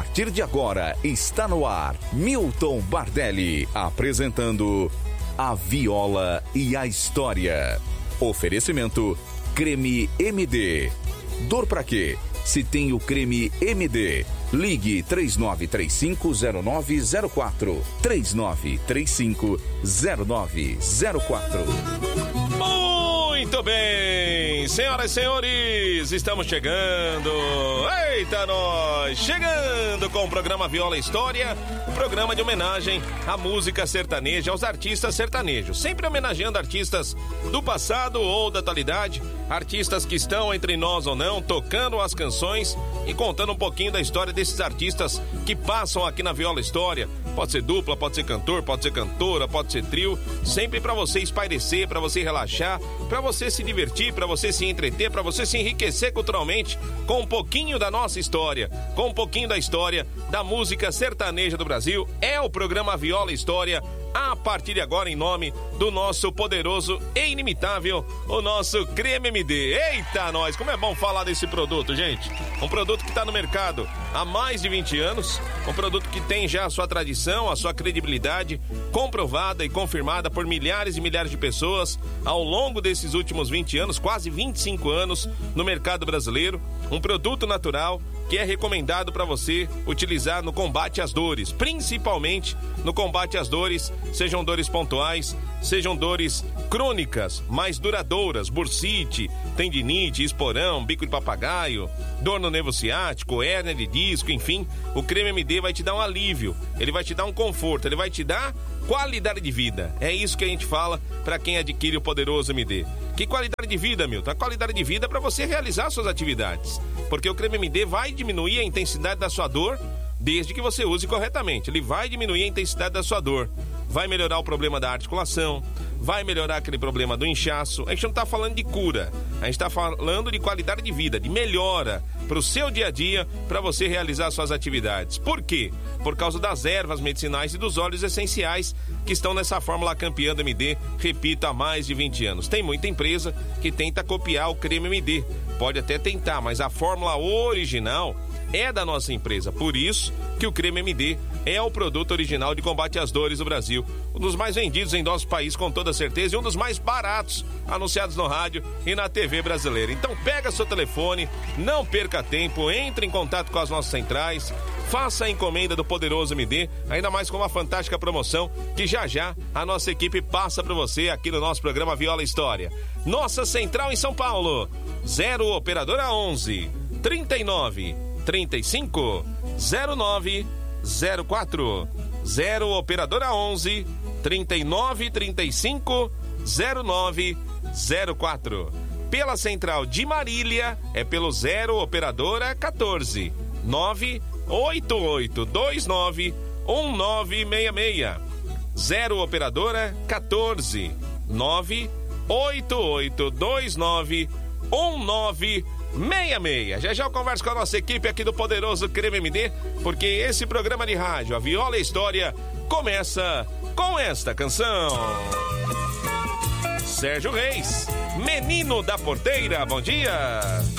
partir de agora está no ar Milton Bardelli apresentando A Viola e a História. Oferecimento Creme MD. Dor pra quê? Se tem o Creme MD, ligue 3935-0904. 3935-0904. Muito bem, senhoras e senhores, estamos chegando. Eita, nós! Chegando com o programa Viola e História, um programa de homenagem à música sertaneja, aos artistas sertanejos. Sempre homenageando artistas do passado ou da atualidade, artistas que estão entre nós ou não, tocando as canções e contando um pouquinho da história desses artistas que passam aqui na Viola História. Pode ser dupla, pode ser cantor, pode ser cantora, pode ser trio, sempre para você espairecer, para você relaxar, para você se divertir, para você se entreter, para você se enriquecer culturalmente com um pouquinho da nossa história, com um pouquinho da história da música sertaneja do Brasil. É o programa Viola História, a partir de agora em nome do nosso poderoso e inimitável, o nosso Creme MD. Eita, nós, como é bom falar desse produto, gente. Um produto que está no mercado há mais de 20 anos, um produto que tem já a sua tradição, a sua credibilidade comprovada e confirmada por milhares e milhares de pessoas ao longo desses últimos 20 anos, quase 25 anos no mercado brasileiro. Um produto natural que é recomendado para você utilizar no combate às dores, principalmente no combate às dores, sejam dores pontuais, sejam dores crônicas, mais duradouras, bursite, tendinite, esporão, bico de papagaio, dor no nervo ciático, hérnia de disco, enfim, o Creme MD vai te dar um alívio, ele vai te dar um conforto, ele vai te dar qualidade de vida. É isso que a gente fala para quem adquire o poderoso MD. Que qualidade de vida, Milton? A qualidade de vida é para você realizar suas atividades, porque o Creme MD vai diminuir a intensidade da sua dor desde que você use corretamente. Ele vai diminuir a intensidade da sua dor, vai melhorar o problema da articulação, vai melhorar aquele problema do inchaço. A gente não está falando de cura, a gente está falando de qualidade de vida, de melhora para o seu dia a dia, para você realizar suas atividades. Por quê? Por causa das ervas medicinais e dos óleos essenciais que estão nessa fórmula campeã do MD, repito, há mais de 20 anos. Tem muita empresa que tenta copiar o Creme MD, pode até tentar, mas a fórmula original é da nossa empresa. Por isso que o Creme MD é o produto original de combate às dores do Brasil. Um dos mais vendidos em nosso país, com toda certeza, e um dos mais baratos anunciados no rádio e na TV brasileira. Então pega seu telefone, não perca tempo, entre em contato com as nossas centrais, faça a encomenda do poderoso MD, ainda mais com uma fantástica promoção que já a nossa equipe passa para você aqui no nosso programa Viola História. Nossa central em São Paulo, 0 operadora 11 39 35 09 04, 0 operadora 11 39 35 09 04. Pela central de Marília é pelo 0 operadora 14 988 29 1966, 0 operadora 14 988 29 1966. Já eu converso com a nossa equipe aqui do poderoso Creme MD, porque esse programa de rádio, a Viola e História, começa com esta canção. Sérgio Reis, Menino da Porteira, bom dia.